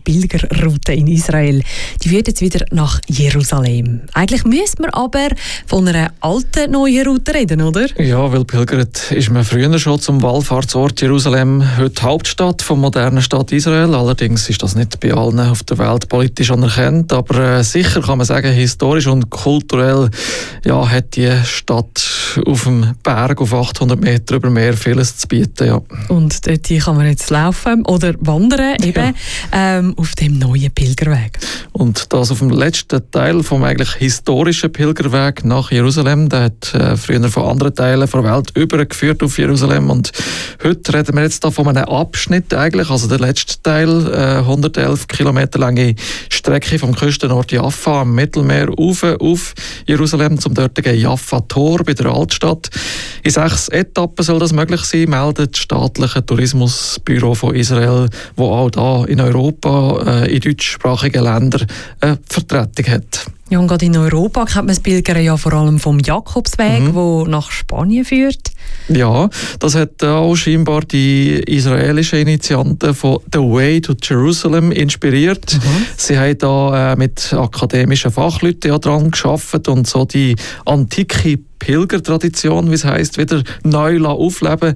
Pilgerroute in Israel. Die führt jetzt wieder nach Jerusalem. Eigentlich müsste man aber von einer alten neuen Route reden, oder? Ja, weil pilgert ist man früher schon zum Wallfahrtsort Jerusalem, heute Hauptstadt vom modernen Staat Israel. Allerdings ist das nicht bei allen auf der Welt politisch anerkannt, aber sicher kann man sagen, historisch und kulturell hat die Stadt auf dem Berg auf 800 Meter über Meer vieles zu bieten. Ja. Und dort kann man jetzt laufen oder wandern, eben auf dem neuen Pilgerweg. Und das auf dem letzten Teil vom eigentlich historischen Pilgerweg nach Jerusalem. Der hat früher von anderen Teilen der Welt übergeführt auf Jerusalem. Und heute reden wir jetzt da von einem Abschnitt eigentlich, also der letzte Teil, 111 Kilometer lange Strecke vom Küstenort Jaffa am Mittelmeer auf Jerusalem zum dortigen Jaffa-Tor bei der Altstadt. In 6 Etappen soll das möglich sein, meldet das staatliche Tourismusbüro von Israel, das auch da in Europa, in deutschsprachigen Ländern eine Vertretung hat. Ja, und gerade in Europa kennt man das Pilgern ja vor allem vom Jakobsweg, der nach Spanien führt. Ja, das hat auch scheinbar die israelische Initianten von The Way to Jerusalem inspiriert. Sie haben da mit akademischen Fachleuten dran gearbeitet und so die antike Pilgertradition, wie es heisst, wieder neu aufleben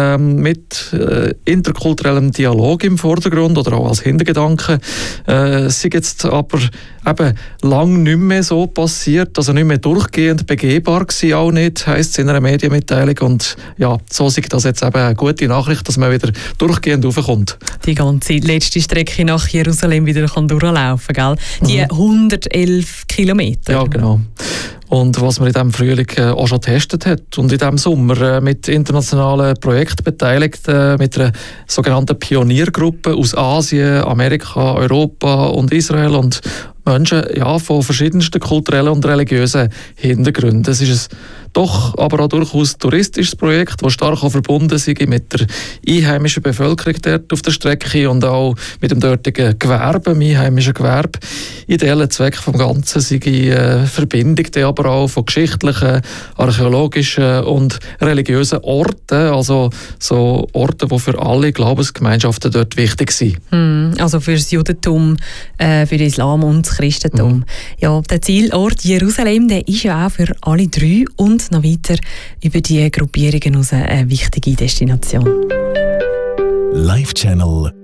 mit interkulturellem Dialog im Vordergrund oder auch als Hintergedanke. Es ist jetzt aber eben lang nicht mehr so passiert, also nicht mehr durchgehend begehbar gewesen, auch nicht, heisst es in einer Medienmitteilung. Und ja, so ist das jetzt eben eine gute Nachricht, dass man wieder durchgehend raufkommt. Die ganze letzte Strecke nach Jerusalem wieder durchlaufen kann, gell? Die 111 Kilometer. Ja, genau. Und was man in diesem Frühling auch schon getestet hat und in diesem Sommer mit internationalen Projekten beteiligt, mit einer sogenannten Pioniergruppe aus Asien, Amerika, Europa und Israel und Menschen von verschiedensten kulturellen und religiösen Hintergründen. Es ist doch aber auch durchaus ein touristisches Projekt, das stark auch verbunden ist mit der einheimischen Bevölkerung dort auf der Strecke und auch mit dem dortigen Gewerbe, dem einheimischen Gewerbe. Ideeller Zweck vom Ganzen sei die Verbindung aber auch von geschichtlichen, archäologischen und religiösen Orten, also so Orte, die für alle Glaubensgemeinschaften dort wichtig sind. Also für das Judentum, für den Islam und das Christentum. Ja, der Zielort Jerusalem, der ist ja auch für alle 3 und noch weiter über die Gruppierungen hinaus eine wichtige Destination. Live Channel